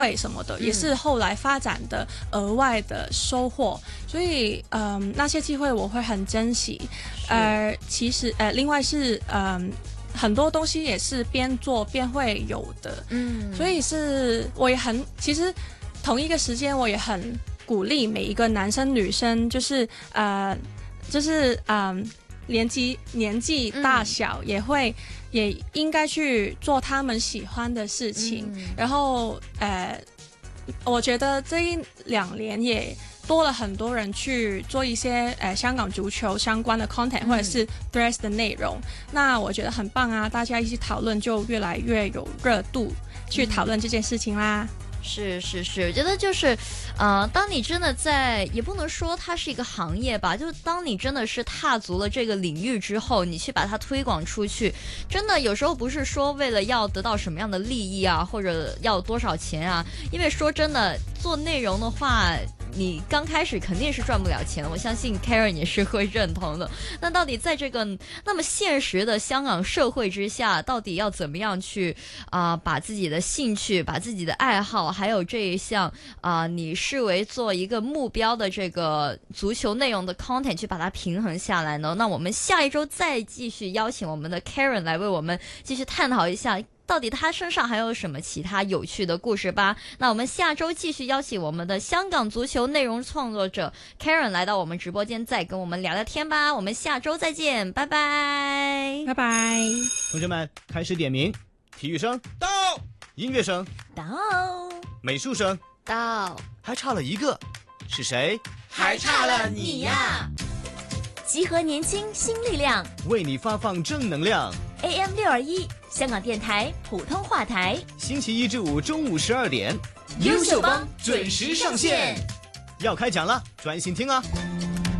会什么的，也是后来发展的额外的收获。所以那些机会我会很珍惜。其实另外是很多东西也是边做边会有的。所以我也很，其实同一个时间我也很鼓励每一个男生女生，就是年纪大小也应该去做他们喜欢的事情。然后我觉得这1-2年也多了很多人去做一些香港足球相关的 content 或者是 threads 的内容。那我觉得很棒啊，大家一起讨论就越来越有热度去讨论这件事情啦。 是，我觉得就是，当你真的也不能说它是一个行业吧，就是当你真的是踏足了这个领域之后，你去把它推广出去，真的有时候不是说为了要得到什么样的利益啊，或者要多少钱啊，因为说真的，做内容的话，你刚开始肯定是赚不了钱的，我相信 Karen 也是会认同的。那到底在这个那么现实的香港社会之下，到底要怎么样去把自己的兴趣、把自己的爱好，还有这一项你视为做一个目标的这个足球内容的 content 去把它平衡下来呢？那我们下一周再继续邀请我们的 Karen 来为我们继续探讨一下，到底他身上还有什么其他有趣的故事吧。那我们下周继续邀请我们的香港足球内容创作者 Karen 来到我们直播间，再跟我们聊聊天吧。我们下周再见，拜拜， 拜拜。 同学们开始点名，体育生到，音乐生到， 美术生到， 还差了一个，是谁？ 还差了你呀！ 集合年轻新力量， 为你发放正能量。 AM621香港电台普通话台， 星期一至五中午12点， 优秀帮准时上线， 要开讲了，专心听啊！